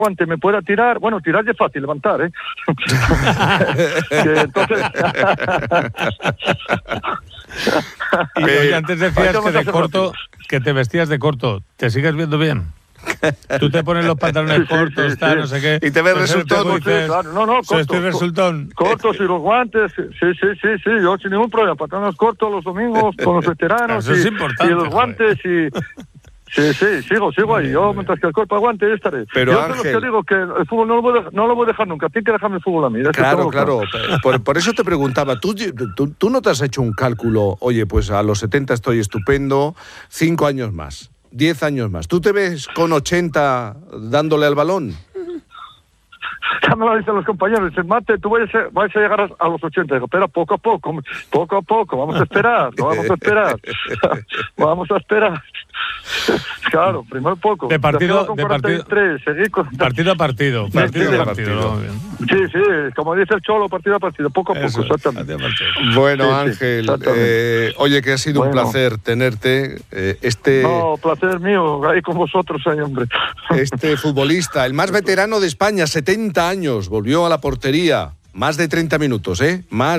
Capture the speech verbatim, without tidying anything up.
guante me pueda tirar, bueno, tirar ya es fácil, levantar, ¿eh? Que entonces... y oye, antes decías que de corto, que te vestías de corto, ¿te sigues viendo bien? Tú te pones los pantalones sí, cortos, sí, sí, tal, sí. no sé qué. Y te ves resultón. Sí, claro. No, no, cortos. Estoy resultón. Cortos y los guantes, sí, sí, sí, sí, yo sin ningún problema. Pantalones cortos los domingos con los veteranos. Eso y, es importante. Y los guantes y... Sí, sí, sigo, sigo ahí. Yo, mientras que el cuerpo aguante, yo estaré. Pero yo Ángel... sé lo que digo, que el fútbol no lo voy a, no lo voy a dejar nunca. Tienes que dejarme el fútbol a mí. Claro, claro. Por, por eso te preguntaba, ¿tú, tú, tú no te has hecho un cálculo? Oye, pues a los setenta estoy estupendo, cinco años más, diez años más. ¿Tú te ves con ochenta dándole al balón? Ya me lo dicen los compañeros, dicen, Mate, tú vas a, vas a llegar a los ochenta. Digo, espera, poco a poco, poco a poco, vamos a esperar, no vamos a esperar, vamos a esperar. Claro, primero poco. De partido, de partido, con... partido a partido, partido sí, a partido. partido. Sí, sí, como dice el Cholo, partido a partido, poco a poco, Eso, exactamente. Bueno, sí, Ángel, sí, eh, oye, que ha sido bueno. un placer tenerte. Eh, este No, placer mío, ahí con vosotros, ahí, hombre. Este futbolista, el más veterano de España, setenta años, volvió a la portería, más de treinta minutos, ¿eh? Más